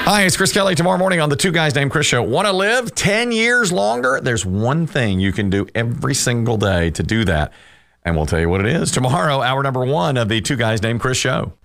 Hi, it's Chris Kelly. Tomorrow morning on the Two Guys Named Chris Show. Want to live 10 years longer? There's one thing you can do every single day to do that. And we'll tell you what it is tomorrow, hour number 1 of the Two Guys Named Chris Show.